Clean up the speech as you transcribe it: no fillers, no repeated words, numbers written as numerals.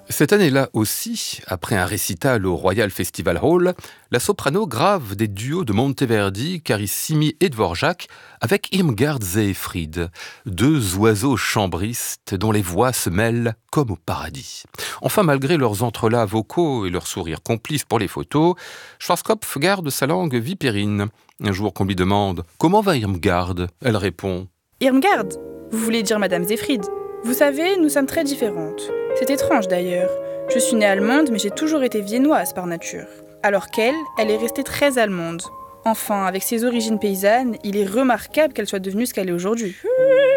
Cette année-là aussi, après un récital au Royal Festival Hall, la soprano grave des duos de Monteverdi, Carissimi et Dvorak avec Irmgard Seefried, deux oiseaux chambristes dont les voix se mêlent comme au paradis. Enfin, malgré leurs entrelacs vocaux et leurs sourires complices pour les photos, Schwarzkopf garde sa langue vipérine. Un jour qu'on lui demande « Comment va Irmgard ?» elle répond « Irmgard, vous voulez dire Madame Seefried. Vous savez, nous sommes très différentes. C'est étrange d'ailleurs. Je suis née allemande, mais j'ai toujours été viennoise par nature. Alors qu'elle, elle est restée très allemande. Enfin, avec ses origines paysannes, il est remarquable qu'elle soit devenue ce qu'elle est aujourd'hui. »